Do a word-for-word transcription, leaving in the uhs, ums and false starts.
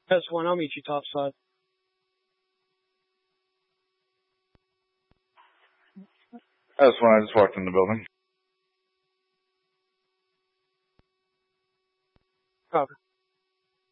That's one. I'll meet you topside. That's when I just walked in the building. Copy.